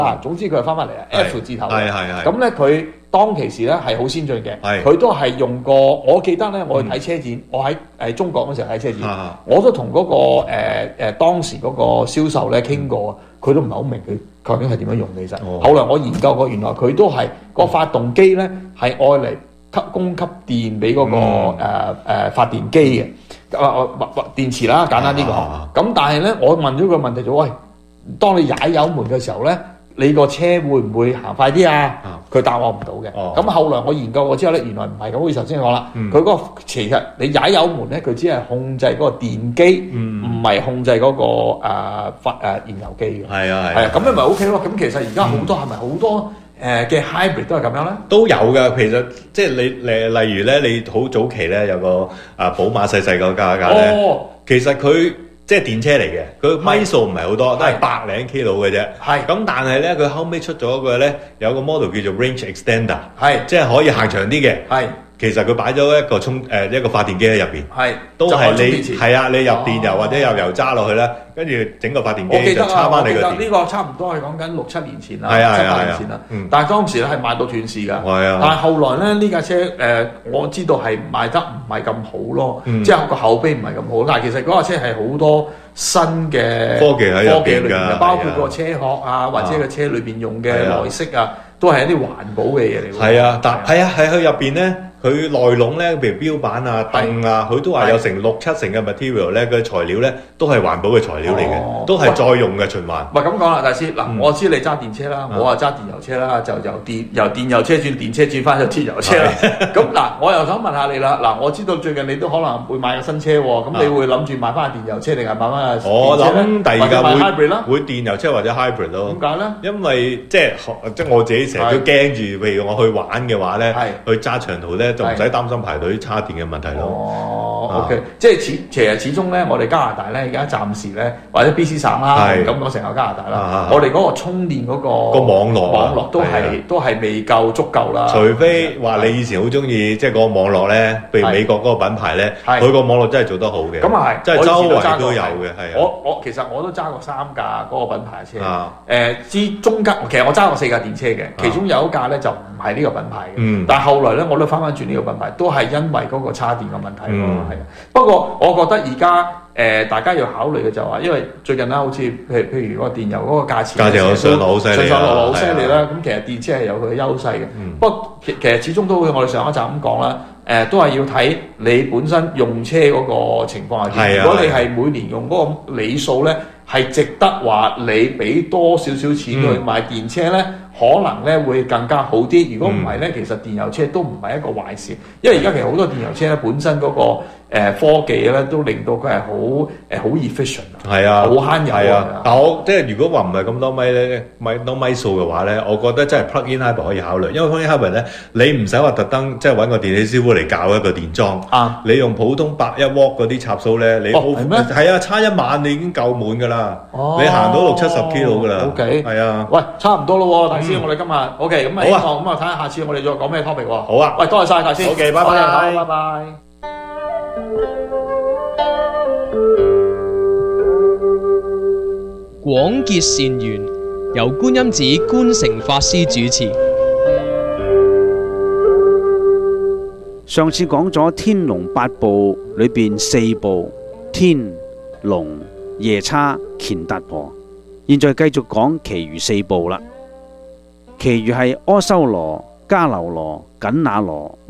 總之佢係翻嚟啊 F 字頭嘅。 係。 咁咧佢當其時咧係好先進嘅， 係佢都係用過。我記得咧，我去睇車展，我喺中國嗰時候睇車展，我都同嗰個當時嗰個銷售咧傾過，佢都唔係好明佢究竟係點樣用其實。後來我研究過，原來佢都係個發動機咧係愛嚟供給電俾嗰個發電機嘅，電池啦，簡單啲講。咁但係咧，我問咗個問題就喂，當你踩油門嘅時候咧，你個車會唔會行快啲啊？佢答我唔到嘅。咁後來我研究過之後咧，原來唔係咁。好似頭先講啦，佢嗰個其實你踩油門咧，佢只係控制嗰個電機，唔係控制嗰個燃油機嘅。係啊，咁你咪 OK 咯。咁其實而家好多係咪好多嘅 hybrid 都係咁樣咧？ 都有㗎。其實即係你例如咧，你好早期咧有個寶馬細細個架咧，其實佢即係電車嚟嘅，佢米數唔係好多，都係百零 kilo 嘅啫。咁但係咧，佢後尾出咗個咧，有個 model 叫做 Range Extender，即係可以行長啲嘅。其實佢擺咗一個一個發電機喺入邊，都係你係啊，你入電油或者有油揸落去啦，跟住整個發電機就插翻你個電。 呢個差唔多係講緊6、7年前啦，7、8年前啦。但係當時咧係賣到斷市㗎。但係後來咧呢架車我知道係賣得唔係咁好咯，即係個口碑唔係咁好。但係其實嗰架車係好多新嘅科技喺入邊㗎， 包括個車殼啊，或者個車裏邊用嘅內飾啊，都係一啲環保嘅嘢嚟。 係啊，但係佢入邊咧。佢內籠咧，譬如標板啊、凳啊，佢都話有成6、7成嘅 material 咧，佢材料咧都係環保嘅材料嚟嘅，都係再用嘅循環。 唔係咁講啦，大師嗱，我知你揸電車啦，我啊揸電油車啦，就由電油車轉電車轉翻咗鐵油車啦。咁嗱，我又想問下你啦，嗱，我知道最近你都可能會買個新車喎，咁你會諗住買翻電油車定係買翻電車咧？ 我諗第二架會電油車或者 hybrid 咯。 點解咧？ 因為即係我自己成日都驚住，譬如我去玩嘅話咧，去揸長途咧。就唔使擔心排隊叉電嘅問題咯。 OK， 即係其實始終咧，我哋加拿大咧而家暫時咧，或者 BC 省啦，咁講成個加拿大啦，我哋嗰個充電嗰個網絡都係未夠足夠啦。 除非話你以前好中意即係嗰個網絡咧，譬如美國嗰個品牌咧，佢個網絡真係做得好嘅。 咁啊係， 即係周圍都有嘅，係啊。 我其實我都揸過3架嗰個品牌嘅車。中間其實我揸過4架電車嘅，其中有一架咧就唔係呢個品牌嘅。但係後來咧我都翻轉呢個品牌，都係因為嗰個叉電嘅問題咯。係啊，不過我覺得而家大家要考慮嘅就話，因為最近啦，好似譬如個電油嗰個價錢上落好犀利， 上落好犀利啦。咁其實電車係有佢嘅優勢嘅。不過其實始終都好似我哋上一集咁講啦，都係要睇你本身用車嗰個情況係點。如果你係每年用嗰個里數咧，係值得話你俾多少少錢去買電車咧，可能咧會更加好啲。如果唔係咧，其實電油車都唔係一個壞事，因為而家其實好多電油車咧本身嗰個科技咧都令到佢係好 efficient 啊，好慳油啊。 但我即係如果話唔係咁多米咧，多米數嘅話咧，我覺得真係 plug-in hybrid 可以考慮，因為 plug-in hybrid 咧，你唔使話特登即係揾個電器師傅嚟教一個電裝，你用普通101W嗰啲插蘇咧，你係啊，叉1晚你已經夠滿㗎啦。你行到60、70 kilo 㗎啦。 OK， 係啊。 喂，差唔多咯喎，大師，我哋今日 OK， 咁啊，希望咁啊，睇下下次我哋再講咩 topic 喎。 好啊。 喂，多謝晒大師。 OK， 拜拜。 拜拜。 廣結善緣，由觀音寺觀誠法師主持。 上次講咗《天龍八部》裏邊4部天龍夜叉乾達婆，現在繼續講其餘4部啦。其餘係阿修羅、迦樓羅、緊那羅、